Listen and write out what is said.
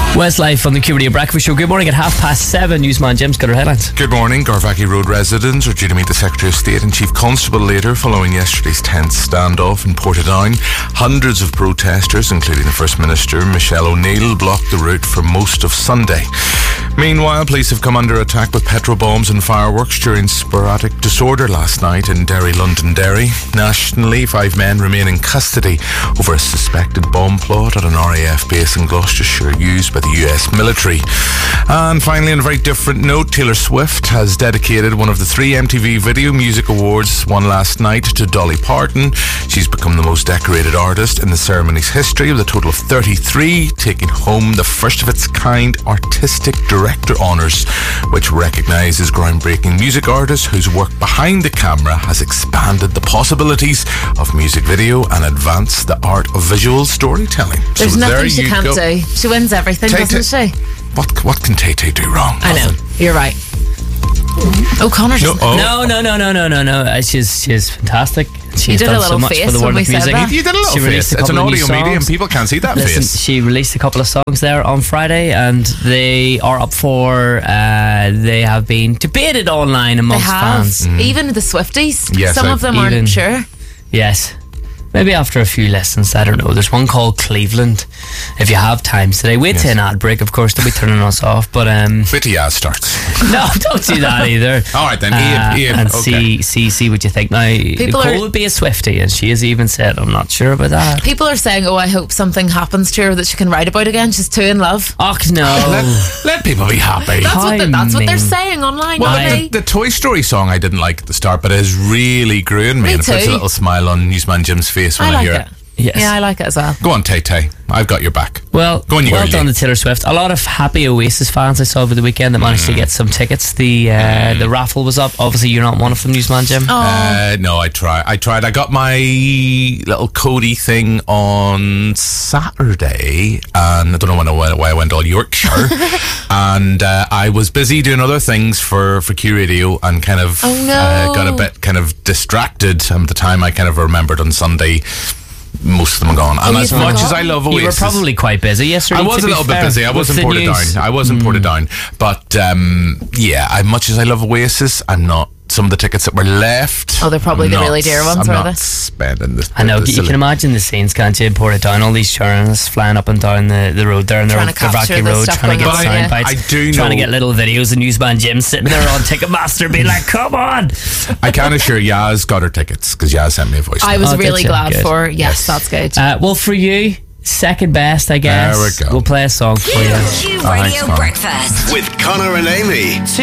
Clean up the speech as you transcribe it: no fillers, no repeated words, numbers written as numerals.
Westlife on the Q Radio Breakfast Show. Good morning at 7:30. Newsman Jim's got our headlines. Good morning. Garvaghy Road residents are due to meet the Secretary of State and Chief Constable later following yesterday's tense standoff in Portadown. Hundreds of protesters, including the First Minister Michelle O'Neill, blocked the route for most of Sunday. Meanwhile, police have come under attack with petrol bombs and fireworks during sporadic disorder last night in Derry, Londonderry. Nationally, 5 men remain in custody over a suspected bomb plot at an RAF base in Gloucestershire used by the US military. And finally, on a very different note, Taylor Swift has dedicated one of the 3 MTV Video Music Awards won last night to Dolly Parton. She's become the most decorated artist in the ceremony's history, with a total of 33, taking home the first of its kind Artistic Director honours, which recognises groundbreaking music artists whose work behind the camera has expanded the possibilities of music video and advanced the art of visual storytelling. There's nothing she can't do. She wins everything, doesn't she? What can Tay-Tay do wrong? I know. You're right. Oh, Connor doesn't. No. She's fantastic. She's did done a little so much face for the when world we of said music. that. You did a little She released face. a It's an couple of new audio medium. songs. People can't see that Listen, face. she released a couple of songs there on Friday, and they are up for. They have been debated online They amongst have. fans. Even the Swifties. Yes, Some of them aren't sure. Yes. Maybe after a few listens, I don't know. There's one called Cleveland. If you have time today, wait till an ad break, of course, they'll be turning us off. But Wait till Yaz starts. no, don't do that either. All right then, Ian. And Okay. see what you think. Now, Nicole would be a Swiftie, and she has even said, "I'm not sure about that." People are saying, "Oh, I hope something happens to her that she can write about again. She's too in love." Oh no! Let people be happy. That's what they're mean. saying online. Well, the Toy Story song I didn't like at the start, but it has really grew in me, and it puts a too. little smile on Newsman Jim's face when I like hear it. it. Yes. Yeah, I like it as well. Go on, Tay-Tay. I've got your back. Well, Go on, you well girlie. done to Taylor Swift. A lot of happy Oasis fans I saw over the weekend that managed to get some tickets. The raffle was up. Obviously, you're not one of them, Newsman Jim. No, I tried. I got my little Cody thing on Saturday, and I don't know why I went all Yorkshire. And I was busy doing other things for Q Radio, and kind of got a bit kind of distracted. At the time, I kind of remembered on Sunday, most of them are gone. And as much as I love Oasis, you were probably quite busy yesterday. I was a little bit busy. I wasn't ported down. But as much as I love Oasis, I'm not. Some of the tickets that were left. Oh, they're probably the really dear ones, I'm are they? not spending this. I know, you can imagine the scenes, can't you? Portadown, all these journalists flying up and down the road there, and they're on Garvaghy Road trying to get sound bites. I do know. Trying to get little videos of Newsman Jim sitting there on Ticketmaster being like, come on. I can assure Yaz got her tickets because Yaz sent me a voice. I was really glad Good. for her. Yes, that's good. Well, for you, second best, I guess. There we go. We'll play a song for you. Q Radio Breakfast with Connor and Amy.